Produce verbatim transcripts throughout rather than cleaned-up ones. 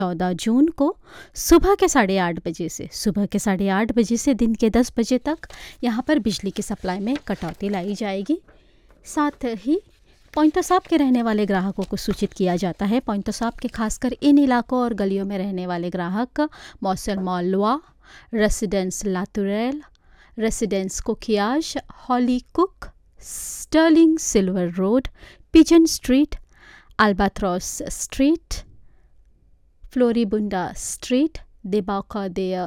चौदह जून को सुबह के साढ़े आठ बजे से सुबह के साढ़े आठ बजे से दिन के दस बजे तक यहाँ पर बिजली की सप्लाई में कटौती लाई जाएगी। साथ ही पॉइंटो साहब के रहने वाले ग्राहकों को सूचित किया जाता है। पॉइंटो साहब के खासकर इन इलाकों और गलियों में रहने वाले ग्राहक मौसल मॉलवा, रेसिडेंस लातुरेल, रेसिडेंस कोकियाज, हॉली cook, sterling silver road, pigeon street, albatross street, floribunda street, देबाकादेया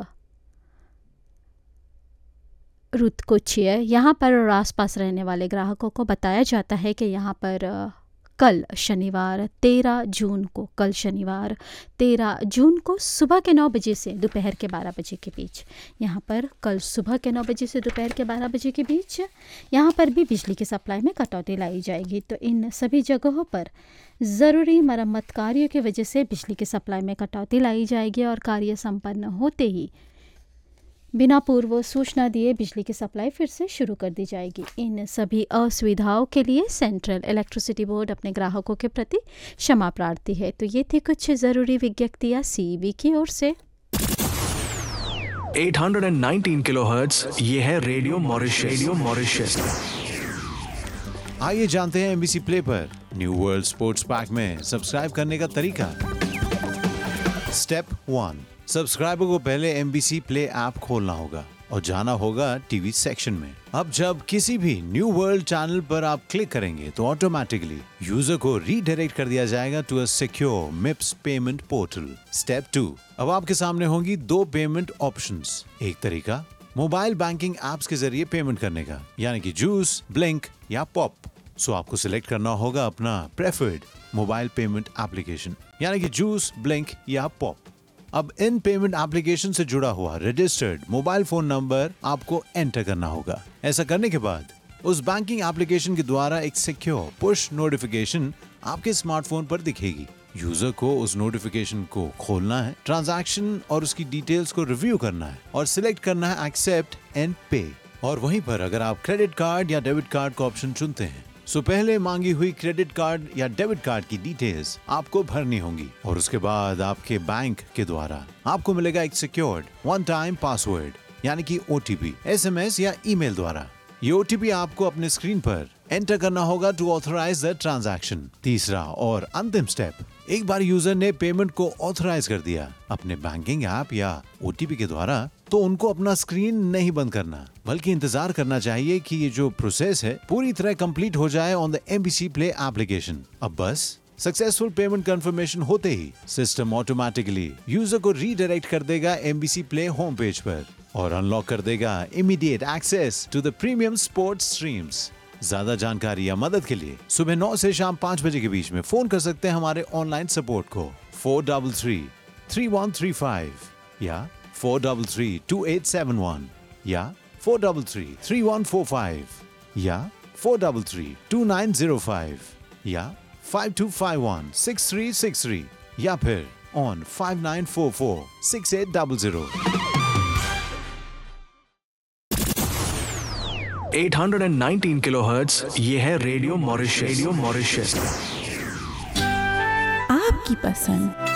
रुतकोचिया यहाँ पर और आसपास रहने वाले ग्राहकों को बताया जाता है कि यहाँ पर कल शनिवार तेरह जून को कल शनिवार तेरह जून को सुबह के नौ बजे से दोपहर के बारह बजे के बीच यहाँ पर कल सुबह के नौ बजे से दोपहर के बारह बजे के बीच यहाँ पर भी बिजली की सप्लाई में कटौती लाई जाएगी। तो इन सभी जगहों पर ज़रूरी मरम्मत कार्यों की वजह से बिजली की सप्लाई में कटौती लाई जाएगी और कार्य संपन्न होते ही बिना पूर्व सूचना दिए बिजली की सप्लाई फिर से शुरू कर दी जाएगी। इन सभी असुविधाओं के लिए सेंट्रल इलेक्ट्रिसिटी बोर्ड अपने ग्राहकों के प्रति क्षमा प्रार्थी है। तो ये थी कुछ ज़रूरी विज्ञप्तियाँ सीबी की ओर से। आठ सौ उन्नीस किलोहर्ट्ज़ ये है रेडियो मॉरिशस। Radio Mauritius. आइए जानते हैं एमबीसी प्ले पर न्यू वर्ल्ड स्पोर्ट्स पैक में सब्सक्राइब करने का तरीका। स्टेप वन, सब्सक्राइबर को पहले एमबीसी प्ले ऐप खोलना होगा और जाना होगा टीवी सेक्शन में। अब जब किसी भी न्यू वर्ल्ड चैनल पर आप क्लिक करेंगे तो ऑटोमेटिकली यूजर को रीडायरेक्ट कर दिया जाएगा to a secure मिप्स payment portal. Step to, अब आपके सामने होंगी दो पेमेंट ऑप्शंस। एक तरीका मोबाइल बैंकिंग एप्स के जरिए पेमेंट करने का, यानी कि जूस, ब्लिंक या पॉप। सो आपको सिलेक्ट करना होगा अपना प्रेफर्ड मोबाइल पेमेंट एप्लीकेशन, यानी कि जूस, ब्लिंक या पॉप। अब इन पेमेंट एप्लीकेशन से जुड़ा हुआ रजिस्टर्ड मोबाइल फोन नंबर आपको एंटर करना होगा। ऐसा करने के बाद उस बैंकिंग एप्लीकेशन के द्वारा एक सिक्योर पुश नोटिफिकेशन आपके स्मार्टफोन पर दिखेगी। यूजर को उस नोटिफिकेशन को खोलना है, ट्रांजैक्शन और उसकी डिटेल्स को रिव्यू करना है और सिलेक्ट करना है एक्सेप्ट एंड पे। और वहीं पर अगर आप क्रेडिट कार्ड या डेबिट कार्ड का ऑप्शन चुनते हैं सो पहले मांगी हुई क्रेडिट कार्ड या डेबिट कार्ड की डिटेल्स आपको भरनी होंगी और उसके बाद आपके बैंक के द्वारा आपको मिलेगा एक सिक्योर्ड वन टाइम पासवर्ड, यानी कि ओटीपी, एसएमएस या ईमेल द्वारा। ये ओटीपी आपको अपने स्क्रीन पर एंटर करना होगा टू ऑथराइज द ट्रांजैक्शन। तीसरा और अंतिम स्टेप, एक बार यूजर ने पेमेंट को ऑथराइज कर दिया अपने बैंकिंग ऐप या ओटीपी के द्वारा तो उनको अपना स्क्रीन नहीं बंद करना, बल्कि इंतजार करना चाहिए कि ये जो प्रोसेस है पूरी तरह कंप्लीट हो जाए on the MBC play application. अब बस सक्सेसफुल पेमेंट कंफर्मेशन होते ही सिस्टम ऑटोमेटिकली यूजर को रीडायरेक्ट कर देगा एमबीसी प्ले होम पेज पर और अनलॉक कर देगा immediate access to the premium sports streams. ज्यादा जानकारी या मदद के लिए सुबह नौ से शाम पाँच बजे के बीच में फोन कर सकते हैं हमारे ऑनलाइन सपोर्ट को four double three three one three five या four double three to eight seven one या four double three three one four five या four double three to nine zero five या five to five one six three six three या फिर on five nine four four six eight double zero. आठ सौ उन्नीस kilohertz ये है radio Mauritius. Radio Mauritius. आपकी पसंद।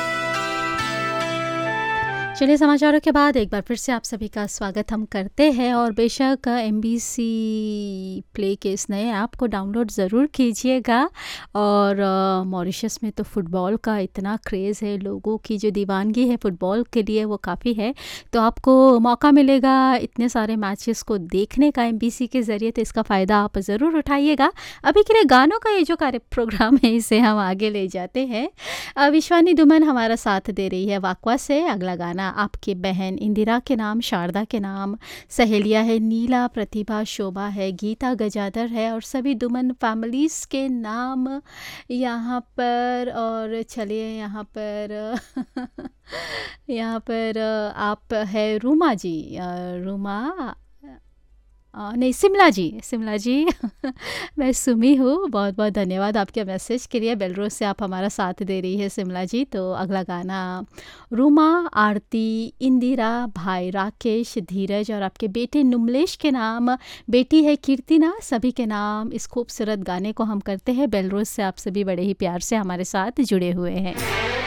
चलिए समाचारों के बाद एक बार फिर से आप सभी का स्वागत हम करते हैं और बेशक एमबीसी प्ले के इस नए ऐप को डाउनलोड ज़रूर कीजिएगा। और मॉरिशस में तो फ़ुटबॉल का इतना क्रेज़ है, लोगों की जो दीवानगी है फ़ुटबॉल के लिए वो काफ़ी है। तो आपको मौका मिलेगा इतने सारे मैचेस को देखने का एमबीसी के ज़रिए, तो इसका फ़ायदा आप ज़रूर उठाइएगा। अभी के लिए गानों का ये जो कार्य प्रोग्राम है इसे हम आगे ले जाते हैं। विश्वानी दुमन हमारा साथ दे रही है वाकवा से। अगला गाना आपकी बहन इंदिरा के नाम, शारदा के नाम, सहेलिया है नीला, प्रतिभा, शोभा है, गीता गजादर है और सभी दुमन फैमिलीज़ के नाम यहाँ पर। और चलिए यहाँ पर यहाँ पर आप है रूमा जी, रूमा आ, नहीं सिमला जी, सिमला जी मैं सुमी हूँ। बहुत बहुत धन्यवाद आपके मैसेज के लिए। बेलरोज से आप हमारा साथ दे रही है सिमला जी। तो अगला गाना रूमा, आरती, इंदिरा, भाई राकेश, धीरज और आपके बेटे नुमलेश के नाम, बेटी है कीर्तिना, सभी के नाम इस खूबसूरत गाने को हम करते हैं। बेलरोज से आप सभी बड़े ही प्यार से हमारे साथ जुड़े हुए हैं।